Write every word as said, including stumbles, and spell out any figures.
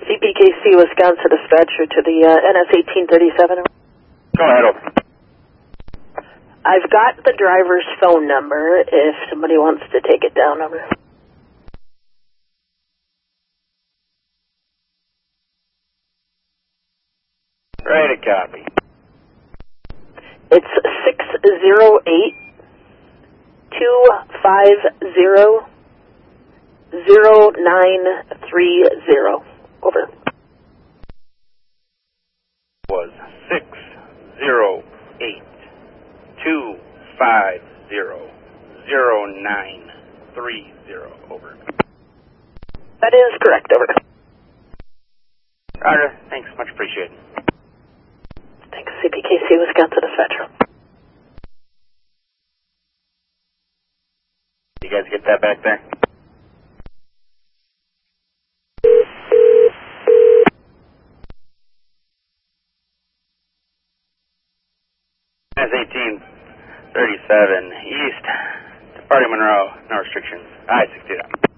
C P K C Wisconsin dispatcher to the uh, N S eighteen thirty-seven. Go ahead, over. I've got the driver's phone number if somebody wants to take it down. Over. Ready to copy. It's six zero eight two five zero zero nine three zero. Over. Was six zero eight two five zero zero nine three zero. Over. That is correct. Over. Roger. Thanks. Much appreciated. Thanks, C P K C Wisconsin dispatcher. You guys get that back there? N S eighteen thirty-seven East, Departing Monroe, no restrictions. I sixty-two.